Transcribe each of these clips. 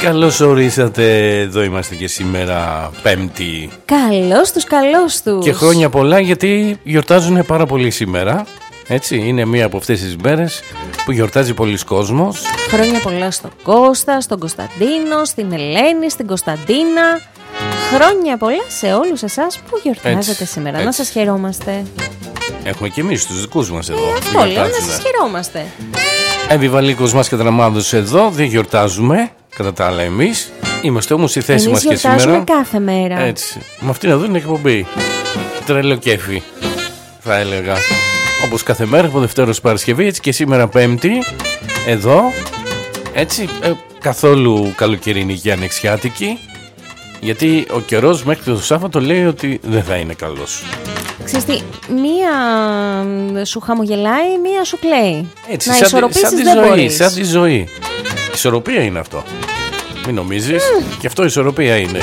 Καλώς ορίσατε, εδώ είμαστε και σήμερα Πέμπτη. Καλώς τους. Και χρόνια πολλά, γιατί γιορτάζουν πάρα πολύ σήμερα. Έτσι, είναι μία από αυτές τις μέρες που γιορτάζει πολλοί κόσμος. Χρόνια πολλά στον Κώστα, στον Κωνσταντίνο, στην Ελένη, στην Κωνσταντίνα. Χρόνια πολλά σε όλους εσάς που γιορτάζετε σήμερα. έτσι. Να σας χαιρόμαστε. Έχουμε και εμείς τους δικούς μας εδώ. Αυτό λέω, να σας χαιρόμαστε. Εμβιβαλίκος μας και Δραμάδος εδώ, δεν γιορτάζουμε. Κατά τα άλλα εμείς. Είμαστε όμως στη θέση μας και σήμερα. Εμείς γιορτάζουμε κάθε μέρα. Έτσι. Με αυτήν εδώ είναι εκπομπή. Τρελό κέφι, θα έλεγα. Όπως κάθε μέρα από Δευτέρα Παρασκευή, έτσι και σήμερα Πέμπτη. Εδώ. Έτσι. Καθόλου καλοκαιρινή και ανοιξιάτικη. Γιατί ο καιρός μέχρι το Σάββατο λέει ότι δεν θα είναι καλός. Ξέρεις τι, μία σου χαμογελάει, μία σου κλαίει. Έτσι, να σαν ισορροπήσεις τη δεν ζωή, μπορείς. σαν τη ζωή. Ισορροπία είναι αυτό. Μην νομίζεις. Και αυτό ισορροπία είναι.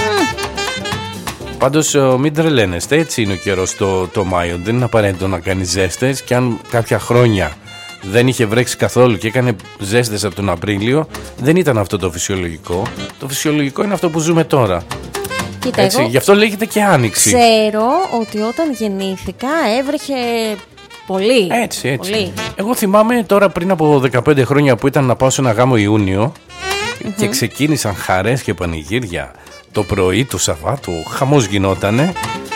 Πάντως μην τρελαίνεστε. Έτσι είναι ο καιρός το Μάιο. Δεν είναι απαραίτητο να κάνει ζέστες. Και αν κάποια χρόνια δεν είχε βρέξει καθόλου και έκανε ζέστες από τον Απρίλιο, δεν ήταν αυτό το φυσιολογικό. Το φυσιολογικό είναι αυτό που ζούμε τώρα. Κοίτα, Έτσι, εγώ γι' αυτό λέγεται και Άνοιξη. ξέρω ότι όταν γεννήθηκα έβρεχε πολύ. Έτσι. Πολύ. Εγώ θυμάμαι τώρα πριν από 15 χρόνια που ήταν να πάω σε ένα γάμο Ιούνιο και ξεκίνησαν χαρές και πανηγύρια το πρωί του Σαββάτου, χαμός γινότανε.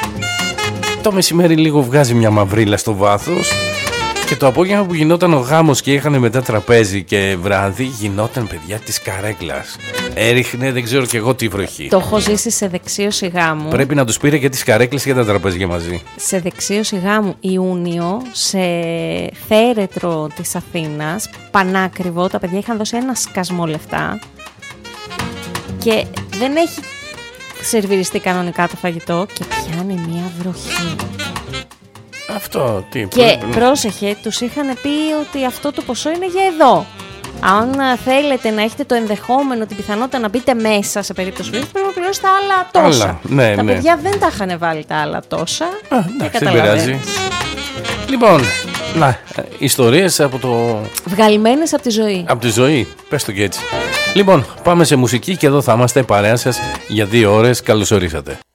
Το μεσημέρι λίγο βγάζει μια μαυρίλα στο βάθος και το απόγευμα που γινόταν ο γάμος και είχαν μετά τραπέζι και βράδυ, γινόταν, παιδιά, της καρέκλας. Έριχνε δεν ξέρω κι εγώ τι βροχή. Το έχω ζήσει σε δεξίωση γάμου. Πρέπει να τους πήρε και τις καρέκλες και τα τραπέζια μαζί. Σε δεξίωση γάμου Ιούνιο, σε θέρετρο της Αθήνας, πανάκριβο, τα παιδιά είχαν δώσει ένα σκασμό λεφτά και δεν έχει σερβιριστεί κανονικά το φαγητό και πιάνει μια βροχή. Αυτό τι. Και πρόσεχε, τους είχαν πει ότι αυτό το ποσό είναι για εδώ. Αν θέλετε να έχετε το ενδεχόμενο, την πιθανότητα να μπείτε μέσα σε περίπτωση που πρέπει να πληρώσετε άλλα τόσα. Ναι, τα ναι. παιδιά δεν τα είχαν βάλει τα άλλα τόσα. Εντάξει, δεν πειράζει. Λοιπόν, ιστορίες από το... Βγαλμένες από τη ζωή. Από τη ζωή, πες το και έτσι. Λοιπόν, πάμε σε μουσική και εδώ θα είμαστε παρέα σας για 2 ώρες. Καλώς ορίσατε.